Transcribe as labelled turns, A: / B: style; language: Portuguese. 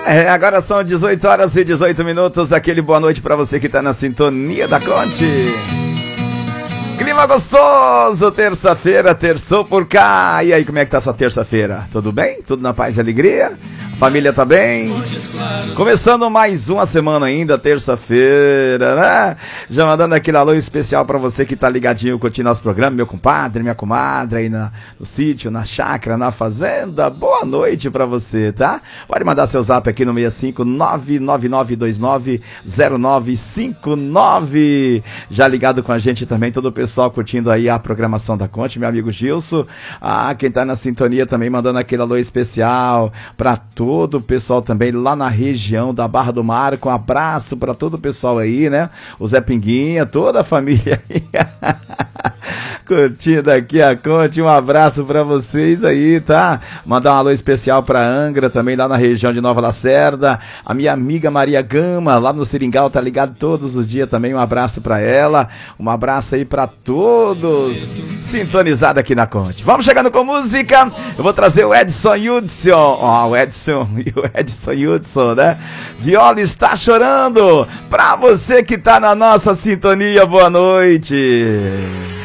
A: Agora são 18 horas e 18 minutos. Aquele boa noite pra você que tá na sintonia da Conte. Clima gostoso, terça-feira, terçou por cá. E aí, como é que tá essa terça-feira? Tudo bem? Tudo na paz e alegria? Família tá bem? Começando mais uma semana ainda, terça-feira, né? Já mandando aquele alô especial pra você que tá ligadinho curtindo nosso programa, meu compadre, minha comadre aí no sítio, na chácara, na fazenda. Boa noite pra você, tá? Pode mandar seu zap aqui no 65999290959. Já ligado com a gente também, todo o pessoal curtindo aí a programação da Conte, meu amigo Gilson. Quem tá na sintonia também mandando aquele alô especial pra todo o pessoal também lá na região da Barra do Marco. Um abraço para todo o pessoal aí, né? O Zé Pinguinha, toda a família aí. Curtindo aqui a Conte, um abraço para vocês aí, tá? Mandar um alô especial para Angra, também lá na região de Nova Lacerda. A minha amiga Maria Gama, lá no Seringal, tá ligado todos os dias também, um abraço para ela. Um abraço aí para todos sintonizado aqui na Conte. Vamos chegando com música. Eu vou trazer o Edson Hudson. O Edson Hudson, né? Viola está chorando. Pra você que tá na nossa sintonia, boa noite.